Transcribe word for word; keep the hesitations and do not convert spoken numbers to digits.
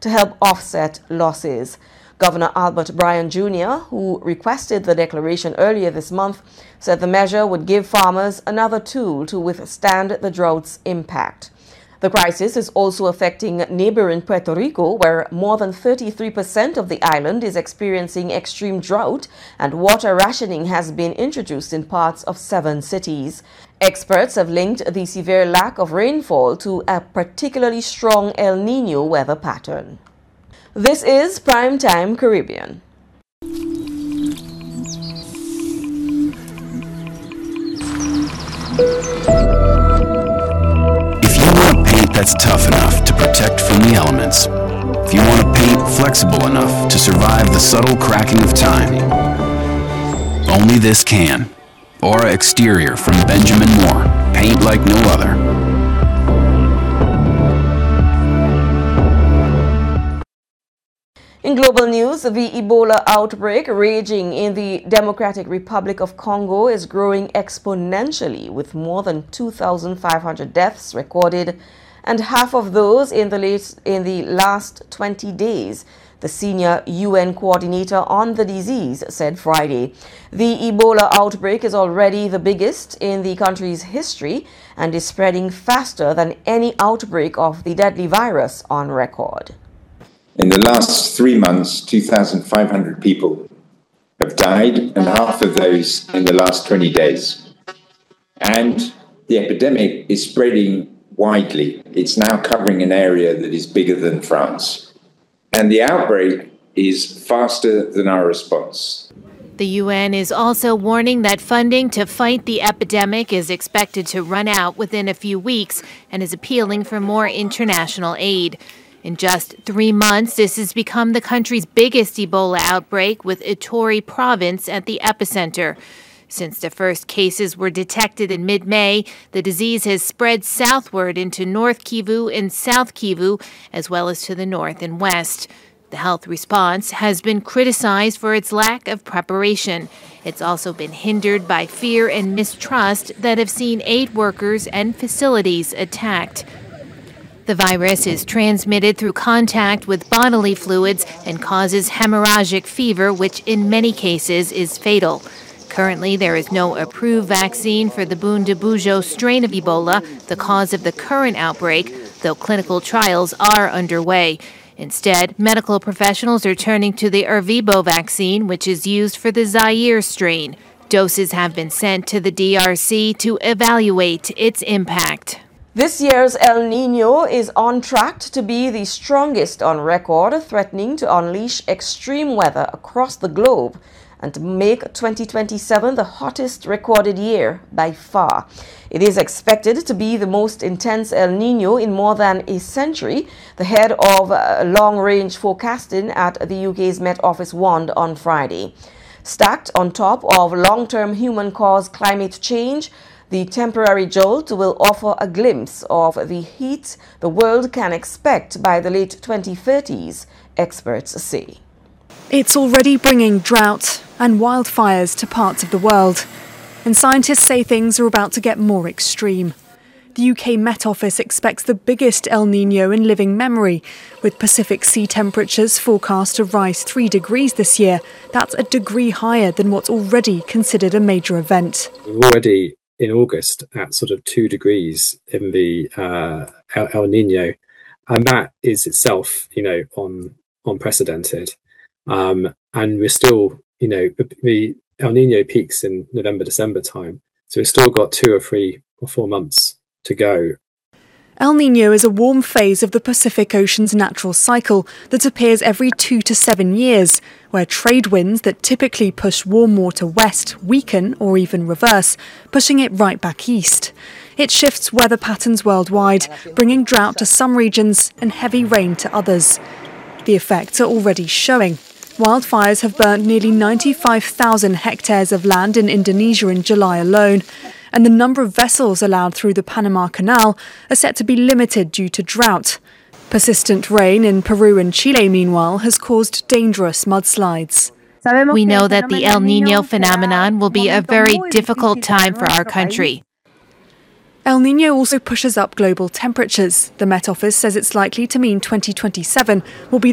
to help offset losses. Governor Albert Bryan Junior, who requested the declaration earlier this month, said the measure would give farmers another tool to withstand the drought's impact. The crisis is also affecting neighboring Puerto Rico, where more than thirty-three percent of the island is experiencing extreme drought, and water rationing has been introduced in parts of seven cities. Experts have linked the severe lack of rainfall to a particularly strong El Niño weather pattern. This is Primetime Caribbean. That's tough enough to protect from the elements. If you want a paint flexible enough to survive the subtle cracking of time, only this can. Aura Exterior from Benjamin Moore. Paint like no other. In global news, the Ebola outbreak raging in the Democratic Republic of Congo is growing exponentially, with more than two thousand five hundred deaths recorded, and half of those in the, late, in the last twenty days, the senior U N coordinator on the disease said Friday. The Ebola outbreak is already the biggest in the country's history and is spreading faster than any outbreak of the deadly virus on record. In the last three months, two thousand five hundred people have died, and half of those in the last twenty days. And the epidemic is spreading widely. It's now covering an area that is bigger than France. And the outbreak is faster than our response. The U N is also warning that funding to fight the epidemic is expected to run out within a few weeks and is appealing for more international aid. In just three months, this has become the country's biggest Ebola outbreak, with Ituri province at the epicenter. Since the first cases were detected in mid-May, the disease has spread southward into North Kivu and South Kivu, as well as to the north and west. The health response has been criticized for its lack of preparation. It's also been hindered by fear and mistrust that have seen aid workers and facilities attacked. The virus is transmitted through contact with bodily fluids and causes hemorrhagic fever, which in many cases is fatal. Currently, there is no approved vaccine for the Bundibugyo strain of Ebola, the cause of the current outbreak, though clinical trials are underway. Instead, medical professionals are turning to the Ervebo vaccine, which is used for the Zaire strain. Doses have been sent to the D R C to evaluate its impact. This year's El Niño is on track to be the strongest on record, threatening to unleash extreme weather across the globe and to make twenty twenty-seven the hottest recorded year by far. It is expected to be the most intense El Niño in more than a century, the head of uh, long-range forecasting at the U K's Met Office warned on Friday. Stacked on top of long-term human-caused climate change, the temporary jolt will offer a glimpse of the heat the world can expect by the late twenty thirties, experts say. It's already bringing drought and wildfires to parts of the world, and scientists say things are about to get more extreme. The U K Met Office expects the biggest El Niño in living memory, with Pacific sea temperatures forecast to rise three degrees this year. That's a degree higher than what's already considered a major event. We're already in August at sort of two degrees in the uh, El, El Niño, and that is itself, you know, on unprecedented. Um, and we're still, you know, the El Niño peaks in November, December time. So we've still got two or three or four months to go. El Niño is a warm phase of the Pacific Ocean's natural cycle that appears every two to seven years, where trade winds that typically push warm water west weaken or even reverse, pushing it right back east. It shifts weather patterns worldwide, bringing drought to some regions and heavy rain to others. The effects are already showing. Wildfires have burnt nearly ninety-five thousand hectares of land in Indonesia in July alone, and the number of vessels allowed through the Panama Canal are set to be limited due to drought. Persistent rain in Peru and Chile, meanwhile, has caused dangerous mudslides. We know that the El Niño phenomenon will be a very difficult time for our country. El Niño also pushes up global temperatures. The Met Office says it's likely to mean twenty twenty-seven will be